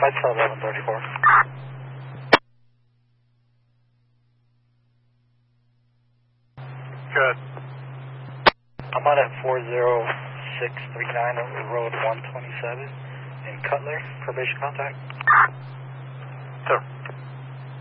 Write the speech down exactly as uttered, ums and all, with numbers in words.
Flight eleven thirty-four. Good. I'm on at four zero six three nine over road one twenty-seven in Cutler. Probation contact. Sir.